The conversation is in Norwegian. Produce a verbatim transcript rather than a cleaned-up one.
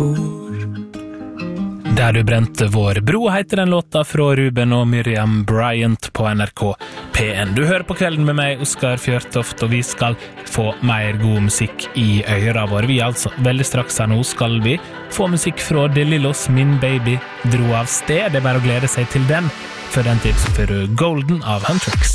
Der du brente vår bro heter den låta fra Ruben og Miriam Bryant på N R K P en. Du hører på Kvelden med meg, Oskar Fjørtoft, og vi skal få mer god musikk i øra våre. Vi altså, veldig straks her nå skal vi få musikk fra De Lillos, Min Baby dro av sted. Det er bare å glede seg til den. Før den tid så får du Golden av Huntrix.